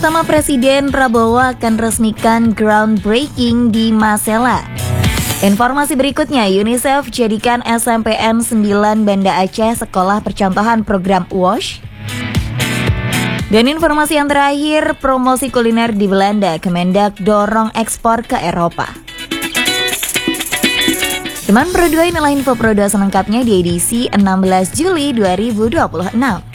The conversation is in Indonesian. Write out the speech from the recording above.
Sama Presiden Prabowo akan resmikan groundbreaking di Masela. Informasi berikutnya, UNICEF jadikan SMPN 9 Banda Aceh sekolah percontohan program WASH. Dan informasi yang terakhir, promosi kuliner di Belanda, Kemendak dorong ekspor ke Eropa. Teman Pro 2, inilah info Pro 2 selengkapnya di edisi 16 Juli 2026.